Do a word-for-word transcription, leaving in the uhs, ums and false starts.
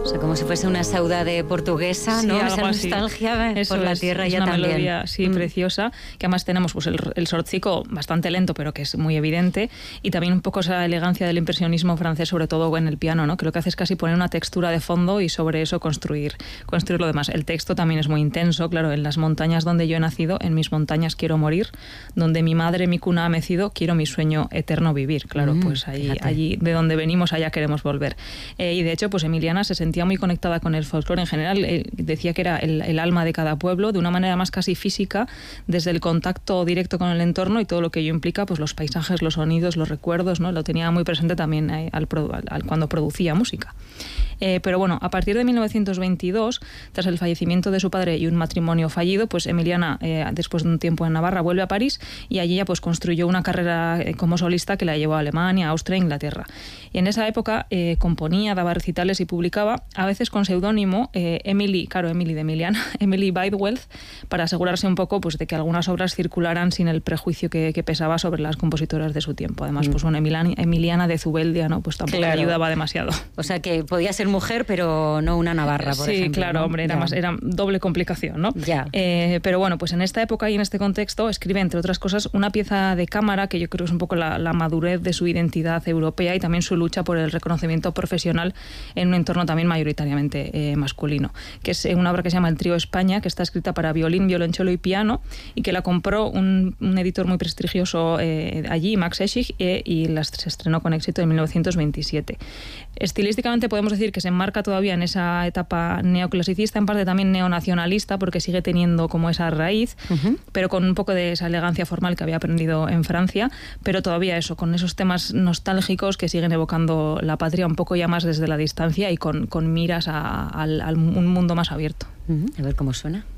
O sea, como si fuese una saudade portuguesa, sí, ¿no? Algo Esa así. nostalgia Eso por la es, tierra es ya una también. melodía, sí, Mm. preciosa, que además tenemos pues el, el sortzico bastante lento, pero que es muy evidente, y también un poco esa elegancia del impresionismo francés, sobre todo en el piano, ¿no? Que lo que hace es casi poner una textura de fondo y sobre eso construir, construir lo demás. El texto también es muy intenso, claro, en las montañas donde yo he nacido, en mis montañas quiero morir, donde mi madre mi cuna ha mecido, quiero mi sueño eterno vivir. Claro, Mm, pues allí, fíjate. allí de donde venimos, allá queremos volver. Eh, y de hecho, pues Emiliana se sentía muy conectada con el folclore en general. Eh, decía que era el, el alma de cada pueblo, de una manera más casi física, desde el contacto directo con el entorno y todo lo que ello implica, pues los paisajes, los sonidos, los recuerdos, ¿no? Lo tenía muy presente también eh, al, al, al, cuando producía música. Eh, pero bueno, a partir de mil novecientos veintidós, tras el fallecimiento de su padre y un matrimonio fallido, pues Emiliana, eh, después de un tiempo en Navarra, vuelve a París y allí ya pues construyó una carrera eh, como solista que la llevó a Alemania, Austria e Inglaterra. Y en esa época eh, componía, daba recitales y publicaba, a veces con seudónimo, eh, Emily, claro, Emily de Emiliana, Emily Bidewell, para asegurarse un poco pues de que algunas obras circularan sin el prejuicio que, que pesaba sobre las compositoras de su tiempo. Además, mm. pues bueno, Emiliana, Emiliana de Zubeldia, ¿no? Pues tampoco claro. ayudaba demasiado. O sea que podía ser mujer, pero no una navarra, por sí, ejemplo. Sí, claro, ¿no? hombre, era, más, era doble complicación, ¿no? Ya. Eh, pero bueno, pues en esta época y en este contexto escribe, entre otras cosas, una pieza de cámara que yo creo que es un poco la, la madurez de su identidad europea y también su lucha por el reconocimiento profesional en un entorno también mayoritariamente eh, masculino, que es una obra que se llama El Trío España, que está escrita para violín, violonchelo y piano, y que la compró un, un editor muy prestigioso eh, allí, Max Eschig, eh, y la, se estrenó con éxito en mil novecientos veintisiete. Estilísticamente podemos decir que se enmarca todavía en esa etapa neoclasicista, en parte también neonacionalista, porque sigue teniendo como esa raíz, uh-huh. pero con un poco de esa elegancia formal que había aprendido en Francia, pero todavía eso, con esos temas nostálgicos que siguen evocando la patria un poco ya más desde la distancia y con, con miras a, a, a un mundo más abierto. Uh-huh. A ver cómo suena.